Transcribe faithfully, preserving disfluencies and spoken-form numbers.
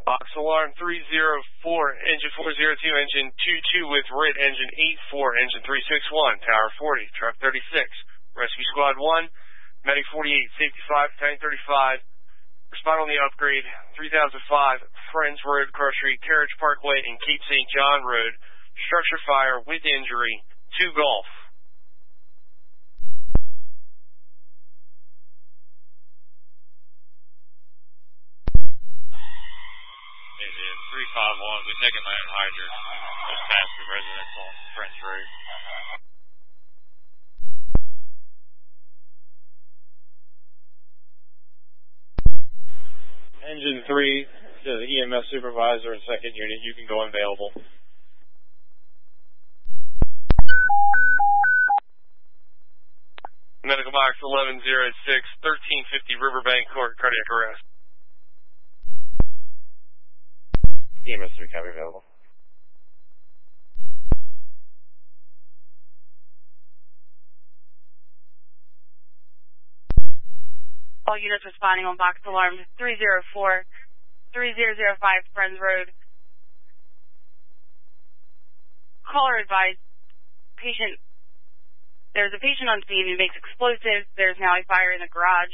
Box alarm three zero four, engine four zero two, engine two two with R I T, engine eight four, engine three six one, tower forty, truck thirty-six, rescue squad one, medic forty-eight, safety five, tank thirty-five, respond on the upgrade, three thousand five, Friends Road, Cross Street, Carriage Parkway, and Cape Saint John Road, structure fire with injury, two Golf. Engine three five one, we take a land hydrant, just past the residence on French Road. Engine three to the E M S supervisor and second unit, you can go unavailable. Medical box eleven oh six, thirteen fifty Riverbank Court, cardiac arrest. E M S three copy available. All units responding on box alarm three zero four, three zero zero five Friends Road. Caller advised, patient, there's a patient on scene who makes explosives. There's now a fire in the garage.